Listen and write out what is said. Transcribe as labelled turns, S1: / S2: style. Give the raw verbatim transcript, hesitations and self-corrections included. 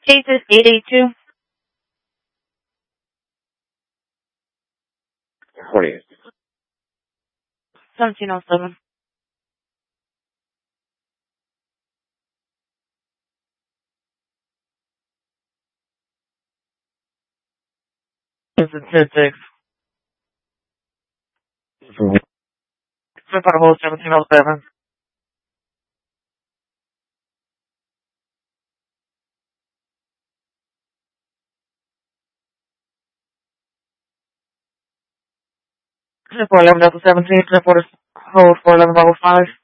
S1: Cases eight eight two.
S2: forty-eight.
S1: seventeen oh seven.
S3: This is ten six. Flip out of hole seventeen oh seven. Flip for eleven Delta seventeen. Flip for the hold for eleven level five.